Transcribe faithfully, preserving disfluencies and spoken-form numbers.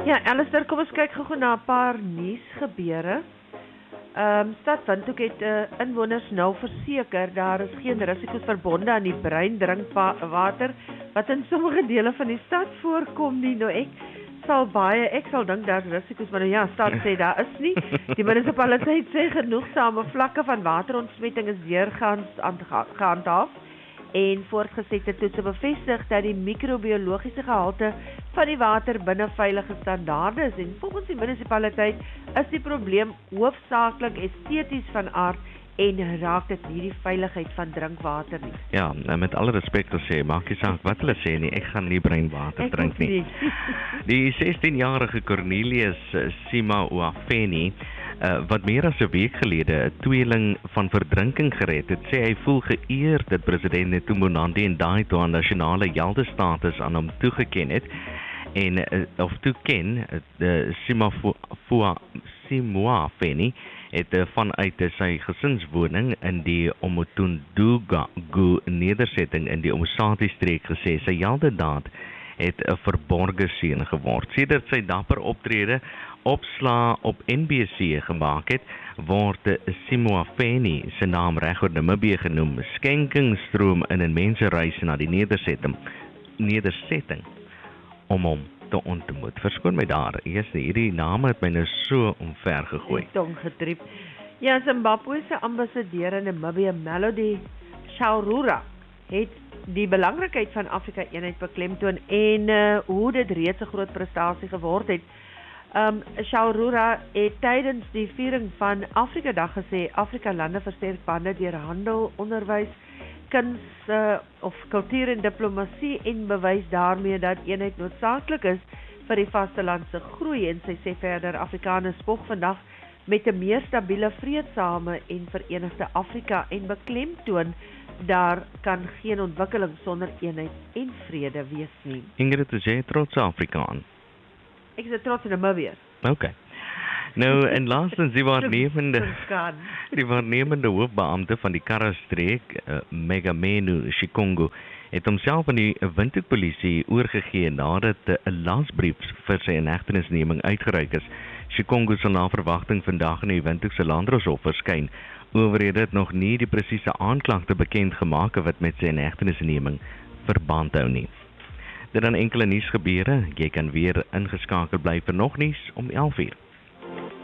Ja, Alistair, kom ons kyk gou na 'n paar nuusgebeure. Ehm um, Stad Windhoek het uh, inwoners nou verseker daar is geen risiko's verbonde aan die bruin drinkwater wat in sommige dele van die stad voorkom nie. Nou ek sal baie, ek sal dink daar's risiko's, maar nou ja, stad sê daar is nie. Die munisipaliteit sê genoegsame vlakke van waterontsmetting is deurgaans gehandhaaf. En voortgesette toetse bevestig dat die microbiologiese gehalte van die water binne veilige standaarde is. En volgens die munisipaliteit is die probleem hoofsaaklik esteties van aard en raak dit nie die veiligheid van drinkwater nie. Ja, met alle respek te sê, maak nie saak wat hulle sê nie, ek gaan nie breinwater drink nie. nie. Die sestienjarige Cornelius Simaoafeni, Uh, wat meer as 'n week gelede 'n tweeling van verdrinking gered het, sê hy voel geëerd dat president Netumbo Nandi en Ndaitwah 'n nasionale heldestatus aan hom toegeken het en uh, of toeken die Simaoafeni het uh, vanuit uh, sy gesinswoning in die Omotundugu nedersetting in die Umsati streek gesê sy heldedaad het 'n verborge seën geword. Sedert sy dapper optrede opslaa op N B C gemaak het, word Simaoafeni se naam reg oor Namibië genoem. Skenking stroom in 'n mensereis na die nedersetting, nedersetting om hom te ontmoet. Verskoon my daar, eers hierdie name het my nou so omver gegooi. Tong getriep. Ja, Zimbabwe se ambassadeur in Namibië, Melody Shaurura, het die belangrikheid van Afrika eenheid beklemtoon en uh, hoe dit reeds 'n groot prestasie geword het. Um, Shaurura het tydens die viering van Afrika Dag gesê, Afrika lande versterk bande deur handel, onderwys, kuns uh, of kultuur en diplomatie en bewys daarmee dat eenheid noodsaaklik is vir die vastelandse groei. En sy sê verder, Afrikaners spog vandag met 'n meer stabiele, vreedsame en verenigde Afrika en beklemtoon daar kan geen ontwikkeling sonder eenheid en vrede wees nie. Ingrid, is jy trots Afrikaan? Ek is trots in Namibië. Okay. Nou, en laastens die waarnemende, die waarnemende hoofbeampte van die Karra-streek, uh, Megamenu Shikongo, het homself aan die Windhoek-polisie oorgegee nadat 'n lasbrief vir sy inhegtenisneming uitgereik is. Shikongo sal na verwagting vandag in die Windhoekse Landdroshof verskyn. Owerhede het nog nie die presiese aanklagte bekend gemaak wat met sy inhegtenisneming verband hou nie. Dit dan enkele nuusgebeure. Jy kan weer ingeskakel bly vir nog nuus om elf uur.